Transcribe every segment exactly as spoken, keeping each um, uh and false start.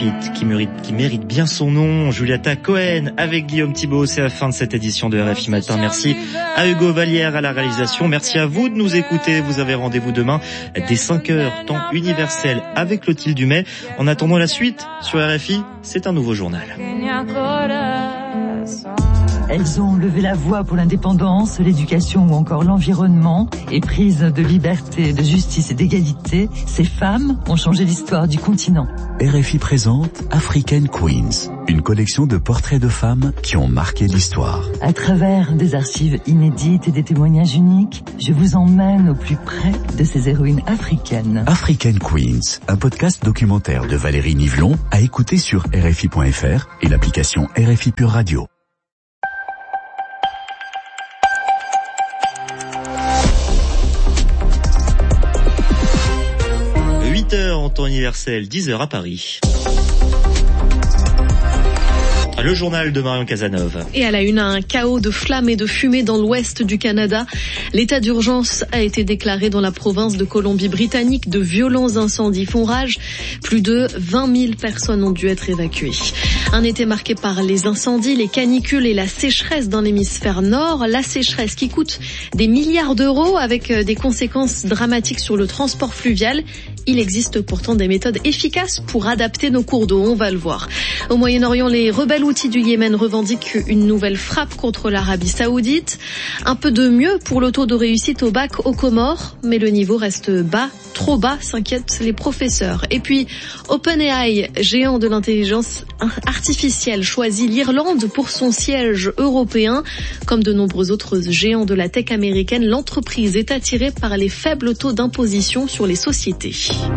pépite qui mérite, qui mérite bien son nom. Julieta Cohen avec Guillaume Thibault. C'est la fin de cette édition de R F I Matin. Merci à Hugo Vallière à la réalisation. Merci à vous de nous écouter. Vous avez rendez-vous demain dès cinq heures, temps universel avec Clotilde Dumais. En attendant la suite sur R F I, c'est un nouveau journal. Elles ont levé la voix pour l'indépendance, l'éducation ou encore l'environnement. Éprises de liberté, de justice et d'égalité, ces femmes ont changé l'histoire du continent. R F I présente African Queens, une collection de portraits de femmes qui ont marqué l'histoire. À travers des archives inédites et des témoignages uniques, je vous emmène au plus près de ces héroïnes africaines. African Queens, un podcast documentaire de Valérie Nivelon à écouter sur R F I point F R et l'application R F I Pure Radio. huit heures en temps universel, dix heures à Paris. Le journal de Marion Cazeneuve. Et à la une, un chaos de flammes et de fumée dans l'ouest du Canada. L'état d'urgence a été déclaré dans la province de Colombie-Britannique. De violents incendies font rage. Plus de vingt mille personnes ont dû être évacuées. Un été marqué par les incendies, les canicules et la sécheresse dans l'hémisphère nord. La sécheresse qui coûte des milliards d'euros avec des conséquences dramatiques sur le transport fluvial. Il existe pourtant des méthodes efficaces pour adapter nos cours d'eau, on va le voir. Au Moyen-Orient, les rebelles houthis du Yémen revendiquent une nouvelle frappe contre l'Arabie Saoudite. Un peu de mieux pour le taux de réussite au bac aux Comores, mais le niveau reste bas, trop bas, s'inquiètent les professeurs. Et puis, OpenAI, géant de l'intelligence artificielle, choisit l'Irlande pour son siège européen. Comme de nombreux autres géants de la tech américaine, l'entreprise est attirée par les faibles taux d'imposition sur les sociétés.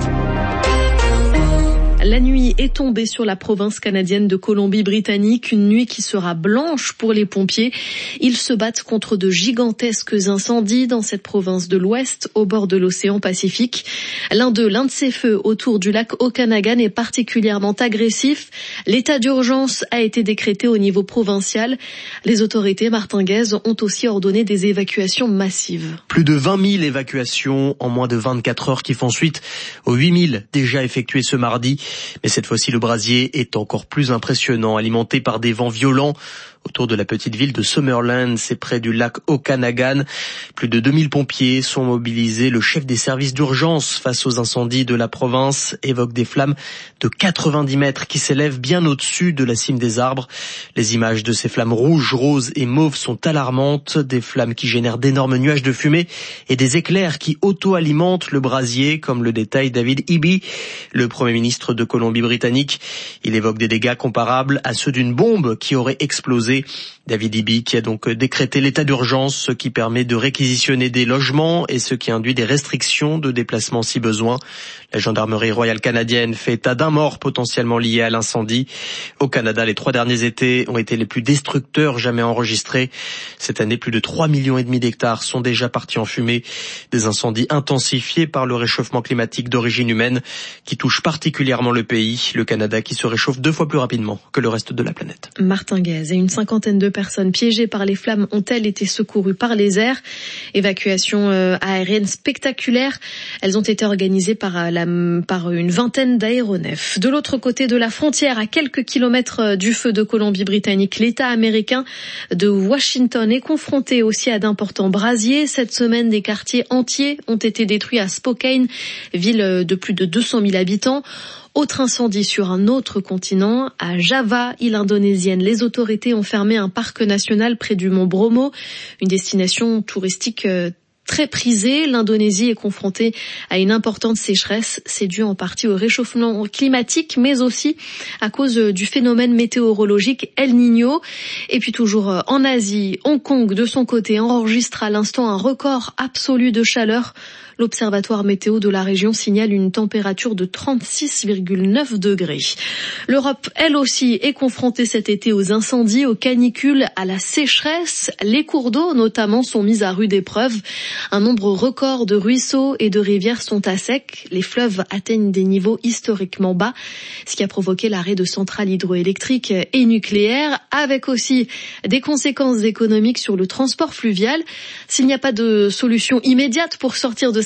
La nuit est tombée sur la province canadienne de Colombie-Britannique, une nuit qui sera blanche pour les pompiers. Ils se battent contre de gigantesques incendies dans cette province de l'Ouest, au bord de l'océan Pacifique. L'un d'eux, l'un de ces feux autour du lac Okanagan est particulièrement agressif. L'état d'urgence a été décrété au niveau provincial. Les autorités martinguaises ont aussi ordonné des évacuations massives. Plus de vingt mille évacuations en moins de vingt-quatre heures qui font suite aux huit mille déjà effectuées ce mardi. Mais cette fois-ci, le brasier est encore plus impressionnant, alimenté par des vents violents. Autour de la petite ville de Summerland, c'est près du lac Okanagan. Plus de deux mille pompiers sont mobilisés. Le chef des services d'urgence face aux incendies de la province évoque des flammes de quatre-vingt-dix mètres qui s'élèvent bien au-dessus de la cime des arbres. Les images de ces flammes rouges, roses et mauves sont alarmantes. Des flammes qui génèrent d'énormes nuages de fumée et des éclairs qui auto-alimentent le brasier, comme le détaille David Eby, le Premier ministre de Colombie-Britannique. Il évoque des dégâts comparables à ceux d'une bombe qui aurait explosé. David Eby qui a donc décrété l'état d'urgence, ce qui permet de réquisitionner des logements et ce qui induit des restrictions de déplacement si besoin. La gendarmerie royale canadienne fait état d'un mort potentiellement lié à l'incendie. Au Canada, les trois derniers étés ont été les plus destructeurs jamais enregistrés. Cette année, plus de trois millions et demi d'hectares sont déjà partis en fumée. Des incendies intensifiés par le réchauffement climatique d'origine humaine qui touche particulièrement le pays. Le Canada qui se réchauffe deux fois plus rapidement que le reste de la planète. Martinguaise et une cinquantaine de personnes piégées par les flammes ont-elles été secourues par les airs. Évacuation euh, aérienne spectaculaire. Elles ont été organisées par, la, par une vingtaine d'aéronefs. De l'autre côté de la frontière, à quelques kilomètres du feu de Colombie-Britannique, l'État américain de Washington est confronté aussi à d'importants brasiers. Cette semaine, des quartiers entiers ont été détruits à Spokane, ville de plus de deux cent mille habitants. Autre incendie sur un autre continent, à Java, île indonésienne. Les autorités ont fermé un parc national près du mont Bromo, une destination touristique très prisée. L'Indonésie est confrontée à une importante sécheresse. C'est dû en partie au réchauffement climatique, mais aussi à cause du phénomène météorologique El Niño. Et puis toujours en Asie, Hong Kong, de son côté, enregistre à l'instant un record absolu de chaleur. L'Observatoire météo de la région signale une température de trente-six virgule neuf degrés. L'Europe, elle aussi, est confrontée cet été aux incendies, aux canicules, à la sécheresse. Les cours d'eau, notamment, sont mis à rude épreuve. Un nombre record de ruisseaux et de rivières sont à sec. Les fleuves atteignent des niveaux historiquement bas, ce qui a provoqué l'arrêt de centrales hydroélectriques et nucléaires, avec aussi des conséquences économiques sur le transport fluvial. S'il n'y a pas de solution immédiate pour sortir de cette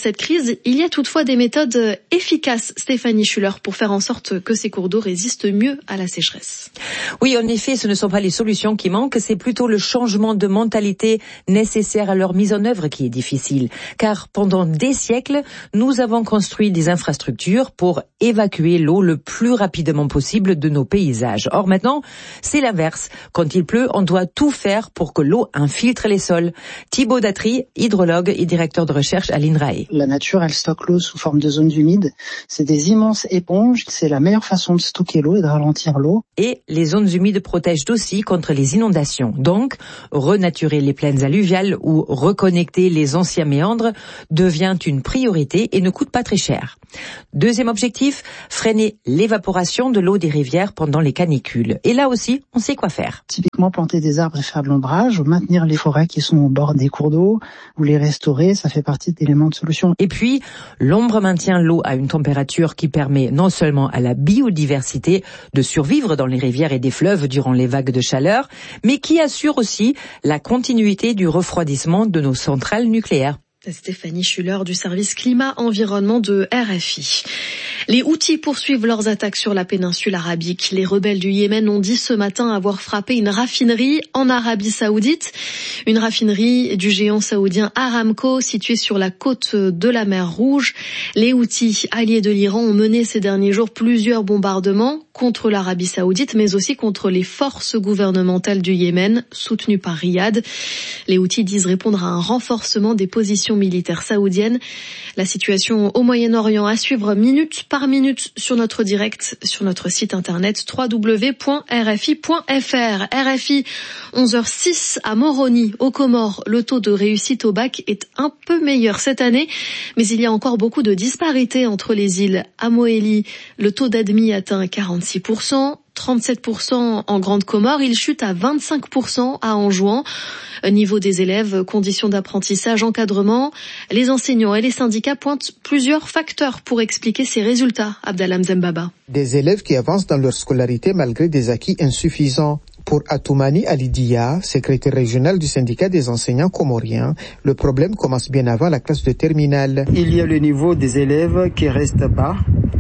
cette crise, il y a toutefois des méthodes efficaces, Stéphanie Schuller, pour faire en sorte que ces cours d'eau résistent mieux à la sécheresse. Oui, en effet, ce ne sont pas les solutions qui manquent, c'est plutôt le changement de mentalité nécessaire à leur mise en œuvre qui est difficile. Car pendant des siècles, nous avons construit des infrastructures pour évacuer l'eau le plus rapidement possible de nos paysages. Or maintenant, c'est l'inverse. Quand il pleut, on doit tout faire pour que l'eau infiltre les sols. Thibaut Datry, hydrologue et directeur de recherche à l'INRAE. La nature, elle stocke l'eau sous forme de zones humides. C'est des immenses éponges. C'est la meilleure façon de stocker l'eau et de ralentir l'eau. Et les zones humides protègent aussi contre les inondations. Donc, renaturer les plaines alluviales ou reconnecter les anciens méandres devient une priorité et ne coûte pas très cher. Deuxième objectif, freiner l'évaporation de l'eau des rivières pendant les canicules. Et là aussi, on sait quoi faire. Typiquement, planter des arbres et faire de l'ombrage, ou maintenir les forêts qui sont au bord des cours d'eau, ou les restaurer, ça fait partie d'éléments de solution. Et puis, l'ombre maintient l'eau à une température qui permet non seulement à la biodiversité de survivre dans les rivières et des fleuves durant les vagues de chaleur, mais qui assure aussi la continuité du refroidissement de nos centrales nucléaires. Stéphanie Schuller du service climat-environnement de R F I. Les Houthis poursuivent leurs attaques sur la péninsule arabique. Les rebelles du Yémen ont dit ce matin avoir frappé une raffinerie en Arabie Saoudite. Une raffinerie du géant saoudien Aramco située sur la côte de la mer Rouge. Les Houthis, alliés de l'Iran, ont mené ces derniers jours plusieurs bombardements contre l'Arabie Saoudite, mais aussi contre les forces gouvernementales du Yémen, soutenues par Riyad. Les Houthis disent répondre à un renforcement des positions militaires saoudiennes. La situation au Moyen-Orient à suivre minute par minute sur notre direct, sur notre site internet w w w point r f i point f r. R F I, onze heures six à Moroni, aux Comores. Le taux de réussite au bac est un peu meilleur cette année, mais il y a encore beaucoup de disparités entre les îles. À Moélie, le taux d'admis atteint quarante-six pour cent. trente-sept pour cent en Grande Comore, il chute à vingt-cinq pour cent à Anjouan. Niveau des élèves, conditions d'apprentissage, encadrement, les enseignants et les syndicats pointent plusieurs facteurs pour expliquer ces résultats. Abdallah Mzembaba. Des élèves qui avancent dans leur scolarité malgré des acquis insuffisants. Pour Atoumani Alidia, secrétaire régional du syndicat des enseignants comoriens, le problème commence bien avant la classe de terminale. Il y a le niveau des élèves qui reste bas.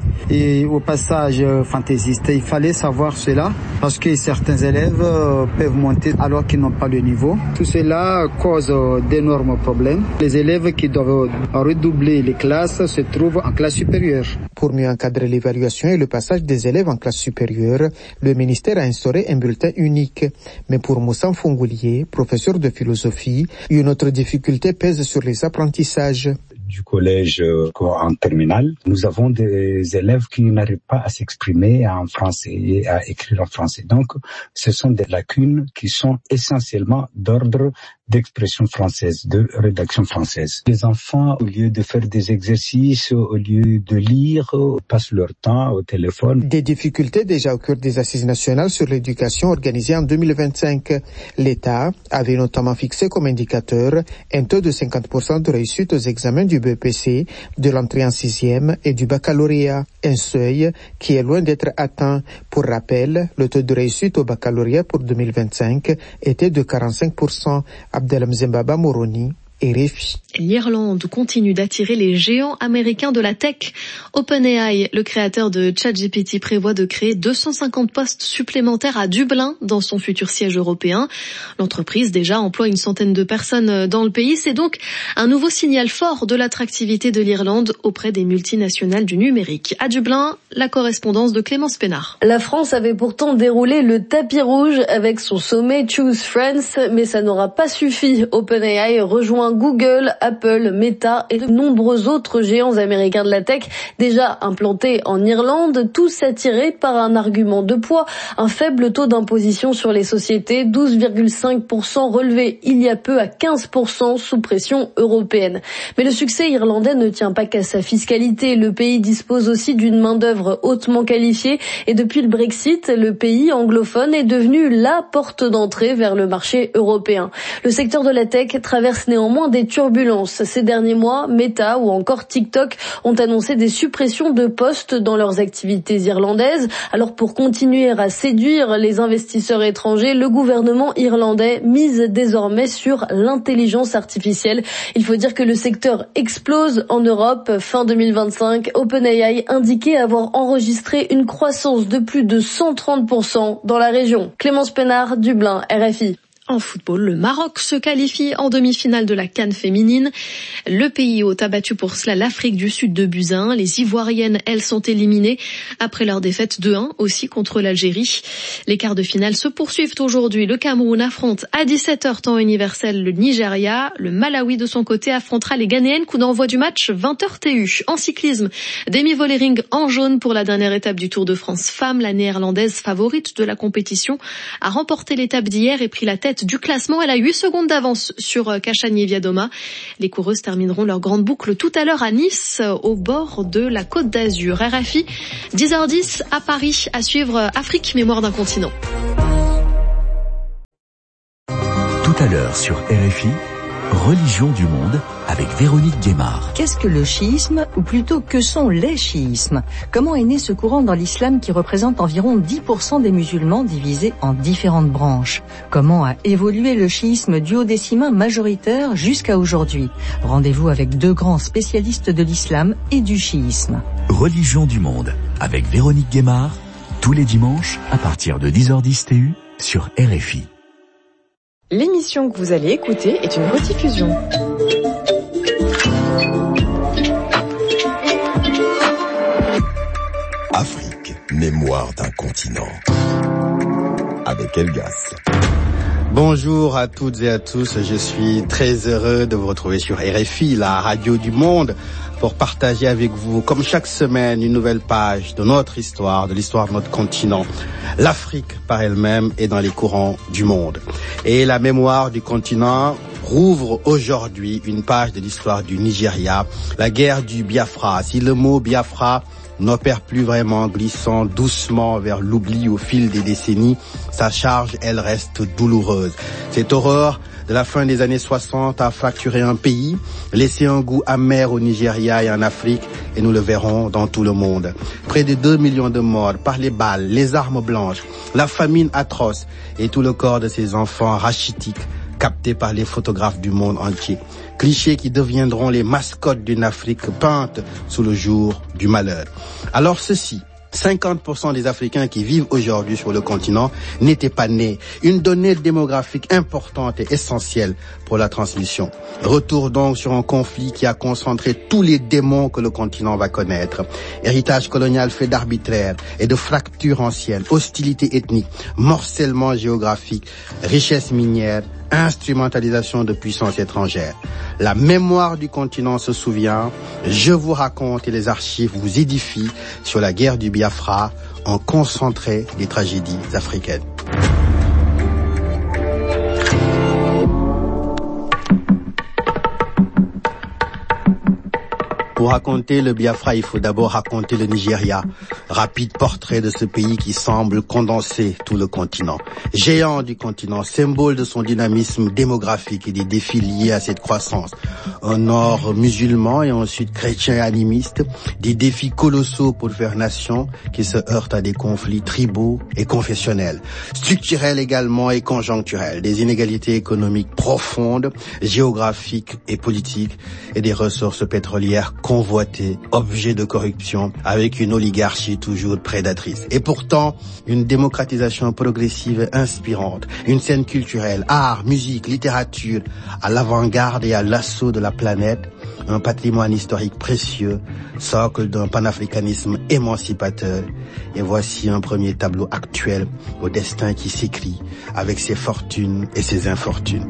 Et au passage fantaisiste, il fallait savoir cela parce que certains élèves peuvent monter alors qu'ils n'ont pas le niveau. Tout cela cause d'énormes problèmes. Les élèves qui doivent redoubler les classes se trouvent en classe supérieure. Pour mieux encadrer l'évaluation et le passage des élèves en classe supérieure, le ministère a instauré un bulletin unique. Mais pour Moussa Fongoulier, professeur de philosophie, une autre difficulté pèse sur les apprentissages. Du collège en terminale, nous avons des élèves qui n'arrivent pas à s'exprimer en français et à écrire en français. Donc, ce sont des lacunes qui sont essentiellement d'ordre d'expression française, de rédaction française. Les enfants, au lieu de faire des exercices, au lieu de lire, passent leur temps au téléphone. Des difficultés déjà au cœur des assises nationales sur l'éducation organisées en deux mille vingt-cinq. L'État avait notamment fixé comme indicateur un taux de cinquante pour cent de réussite aux examens du B E P C, de l'entrée en sixième et du baccalauréat. Un seuil qui est loin d'être atteint. Pour rappel, le taux de réussite au baccalauréat pour deux mille vingt-cinq était de quarante-cinq pour cent. Abdelham Zembaba Moroni. R F I. L'Irlande continue d'attirer les géants américains de la tech. OpenAI, le créateur de ChatGPT, prévoit de créer deux cent cinquante postes supplémentaires à Dublin dans son futur siège européen. L'entreprise déjà emploie une centaine de personnes dans le pays. C'est donc un nouveau signal fort de l'attractivité de l'Irlande auprès des multinationales du numérique. À Dublin, la correspondance de Clémence Pénard. La France avait pourtant déroulé le tapis rouge avec son sommet Choose France, mais ça n'aura pas suffi. OpenAI rejoint Google, Apple, Meta et de nombreux autres géants américains de la tech déjà implantés en Irlande, tous attirés par un argument de poids, un faible taux d'imposition sur les sociétés, douze virgule cinq pour cent relevé il y a peu à quinze pour cent sous pression européenne. Mais le succès irlandais ne tient pas qu'à sa fiscalité. Le pays dispose aussi d'une main-d'œuvre hautement qualifiée et depuis le Brexit, le pays anglophone est devenu la porte d'entrée vers le marché européen. Le secteur de la tech traverse néanmoins moins des turbulences. Ces derniers mois, Meta ou encore TikTok ont annoncé des suppressions de postes dans leurs activités irlandaises. Alors pour continuer à séduire les investisseurs étrangers, le gouvernement irlandais mise désormais sur l'intelligence artificielle. Il faut dire que le secteur explose en Europe. Fin deux mille vingt-cinq, OpenAI indiquait avoir enregistré une croissance de plus de cent trente pour cent dans la région. Clémence Pénard, Dublin, R F I. En football, le Maroc se qualifie en demi-finale de la CAN féminine. Le pays hôte a battu pour cela l'Afrique du Sud de buts à un. Les Ivoiriennes, elles, sont éliminées après leur défaite deux un aussi contre l'Algérie. Les quarts de finale se poursuivent aujourd'hui. Le Cameroun affronte à dix-sept heures temps universel le Nigeria. Le Malawi, de son côté, affrontera les Ghanéennes. Coup d'envoi du match, vingt heures T U. En cyclisme, Demi Vollering en jaune pour la dernière étape du Tour de France Femmes. La néerlandaise favorite de la compétition a remporté l'étape d'hier et pris la tête du classement. Elle a huit secondes d'avance sur Kachani Viadoma. Les coureuses termineront leur grande boucle tout à l'heure à Nice, au bord de la Côte d'Azur. R F I, dix heures dix à Paris, à suivre Afrique, mémoire d'un continent. Tout à l'heure sur R F I, Religion du monde avec Véronique Guémard. Qu'est-ce que le chiisme, ou plutôt que sont les chiismes? Comment est né ce courant dans l'islam qui représente environ dix pour cent des musulmans divisés en différentes branches? Comment a évolué le chiisme duodécimain majoritaire jusqu'à aujourd'hui? Rendez-vous avec deux grands spécialistes de l'islam et du chiisme. Religion du monde avec Véronique Guémard, tous les dimanches à partir de dix heures dix T U sur R F I. L'émission que vous allez écouter est une rediffusion. Afrique, mémoire d'un continent. Avec Elgas. Bonjour à toutes et à tous, je suis très heureux de vous retrouver sur R F I, la radio du monde, pour partager avec vous, comme chaque semaine, une nouvelle page de notre histoire, de l'histoire de notre continent. L'Afrique par elle-même est dans les courants du monde. Et la mémoire du continent rouvre aujourd'hui une page de l'histoire du Nigeria, la guerre du Biafra. Si le mot Biafra n'opère plus vraiment, glissant doucement vers l'oubli au fil des décennies, sa charge, elle, reste douloureuse. Cette horreur de la fin des années soixante a fracturé un pays, laissé un goût amer au Nigeria et en Afrique, et nous le verrons dans tout le monde. Près de deux millions de morts par les balles, les armes blanches, la famine atroce et tout le corps de ces enfants rachitiques captés par les photographes du monde entier. Clichés qui deviendront les mascottes d'une Afrique peinte sous le jour du malheur. Alors ceci, cinquante pour cent des Africains qui vivent aujourd'hui sur le continent n'étaient pas nés. Une donnée démographique importante et essentielle pour la transmission. Retour donc sur un conflit qui a concentré tous les démons que le continent va connaître. Héritage colonial fait d'arbitraire et de fractures anciennes, hostilité ethnique, morcellement géographique, richesse minière, instrumentalisation de puissances étrangères. La mémoire du continent se souvient, je vous raconte et les archives vous édifient sur la guerre du Biafra, en concentré des tragédies africaines. Pour raconter le Biafra, il faut d'abord raconter le Nigeria. Rapide portrait de ce pays qui semble condenser tout le continent. Géant du continent, symbole de son dynamisme démographique et des défis liés à cette croissance. Un nord musulman et ensuite chrétien et animiste. Des défis colossaux pour faire nation qui se heurtent à des conflits tribaux et confessionnels. Structurels également et conjoncturels. Des inégalités économiques profondes, géographiques et politiques et des ressources pétrolières convoité, objet de corruption, avec une oligarchie toujours prédatrice. Et pourtant, une démocratisation progressive et inspirante, une scène culturelle, art, musique, littérature, à l'avant-garde et à l'assaut de la planète, un patrimoine historique précieux, socle d'un panafricanisme émancipateur. Et voici un premier tableau actuel au destin qui s'écrit avec ses fortunes et ses infortunes.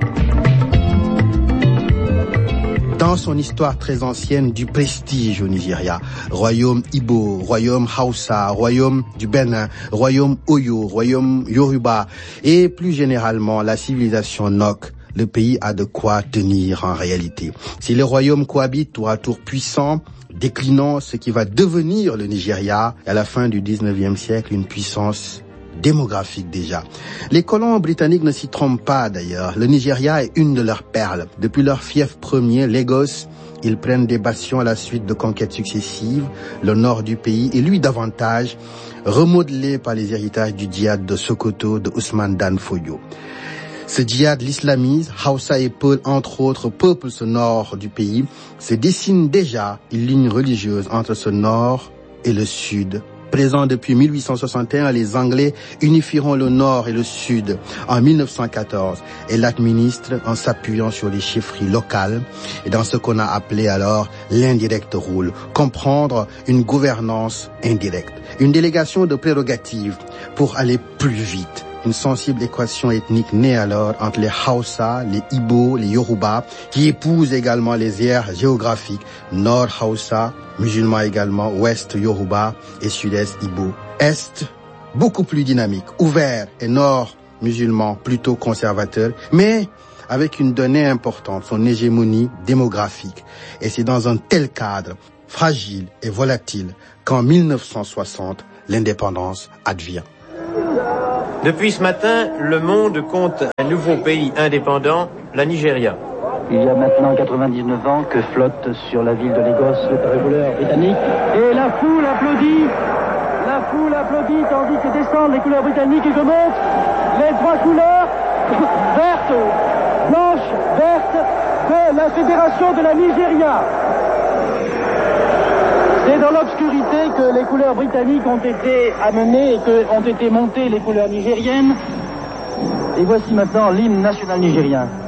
Dans son histoire très ancienne du prestige au Nigeria, royaume Igbo, royaume Hausa, royaume du Bénin, royaume Oyo, royaume Yoruba et plus généralement la civilisation Nok, le pays a de quoi tenir en réalité. Si les royaumes cohabitent tour à tour puissants, déclinant ce qui va devenir le Nigeria à la fin du dix-neuvième siècle, une puissance démographique déjà. Les colons britanniques ne s'y trompent pas d'ailleurs. Le Nigeria est une de leurs perles. Depuis leur fief premier, Lagos, ils prennent des bastions à la suite de conquêtes successives. Le nord du pays, et lui davantage, remodelé par les héritages du djihad de Sokoto de Ousmane Dan Fodio. Ce djihad l'islamise, Hausa et Peul, entre autres, peuplent ce nord du pays. Se dessine déjà une ligne religieuse entre ce nord et le sud. Présent depuis mille huit cent soixante et un, les Anglais unifieront le nord et le sud en mille neuf cent quatorze et l'administrent en s'appuyant sur les chefferies locales et dans ce qu'on a appelé alors l'indirect rule, comprendre une gouvernance indirecte, une délégation de prérogatives pour aller plus vite. Une sensible équation ethnique naît alors entre les Hausa, les Ibo, les Yoruba, qui épousent également les aires géographiques Nord Hausa, musulmans également, Ouest Yoruba et Sud-Est Ibo. Est, beaucoup plus dynamique, ouvert et Nord musulman plutôt conservateur, mais avec une donnée importante, son hégémonie démographique. Et c'est dans un tel cadre, fragile et volatile, qu'en mille neuf cent soixante, l'indépendance advient. Depuis ce matin, le monde compte un nouveau pays indépendant, la Nigeria. Il y a maintenant quatre-vingt-dix-neuf ans que flotte sur la ville de Lagos le couleur britannique. Et la foule applaudit, la foule applaudit tandis que descendent les couleurs britanniques et que montent les trois couleurs vertes, blanches, vertes de la Fédération de la Nigeria. C'est dans l'obscurité que les couleurs britanniques ont été amenées et que ont été montées les couleurs nigériennes. Et voici maintenant l'hymne national nigérien.